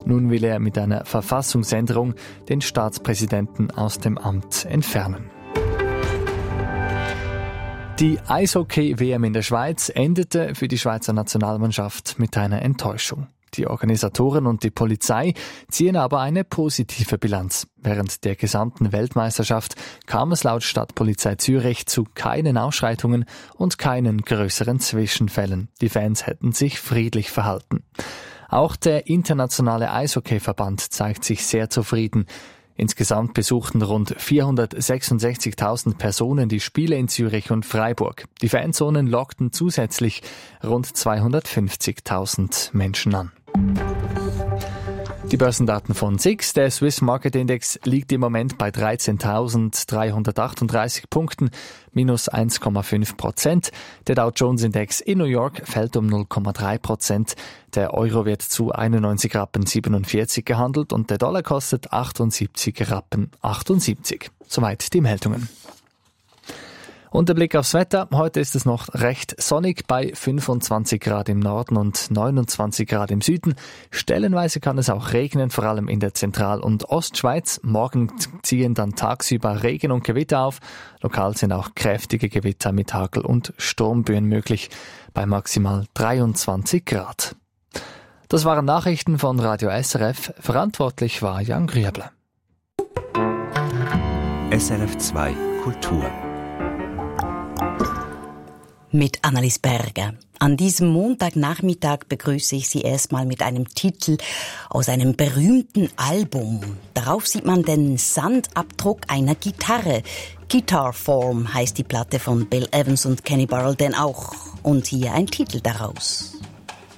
Nun will er mit einer Verfassungsänderung den Staatspräsidenten aus dem Amt entfernen. Die Eishockey-WM in der Schweiz endete für die Schweizer Nationalmannschaft mit einer Enttäuschung. Die Organisatoren und die Polizei ziehen aber eine positive Bilanz. Während der gesamten Weltmeisterschaft kam es laut Stadtpolizei Zürich zu keinen Ausschreitungen und keinen größeren Zwischenfällen. Die Fans hätten sich friedlich verhalten. Auch der internationale Eishockeyverband zeigt sich sehr zufrieden. Insgesamt besuchten rund 466.000 Personen die Spiele in Zürich und Freiburg. Die Fanzonen lockten zusätzlich rund 250.000 Menschen an. Die Börsendaten von SIX, der Swiss Market Index, liegt im Moment bei 13.338 Punkten, minus 1,5%. Der Dow Jones Index in New York fällt um 0,3%. Der Euro wird zu 91,47 gehandelt und der Dollar kostet 78,78. Soweit die Meldungen. Und der Blick aufs Wetter. Heute ist es noch recht sonnig bei 25 Grad im Norden und 29 Grad im Süden. Stellenweise kann es auch regnen, vor allem in der Zentral- und Ostschweiz. Morgen ziehen dann tagsüber Regen und Gewitter auf. Lokal sind auch kräftige Gewitter mit Hagel und Sturmböen möglich bei maximal 23 Grad. Das waren Nachrichten von Radio SRF. Verantwortlich war Jan Grüble. SRF 2 Kultur. Mit Annelies Berger. An diesem Montagnachmittag begrüße ich Sie erstmal mit einem Titel aus einem berühmten Album. Darauf sieht man den Sandabdruck einer Gitarre. Guitar Form heißt die Platte von Bill Evans und Kenny Burrell denn auch. Und hier ein Titel daraus.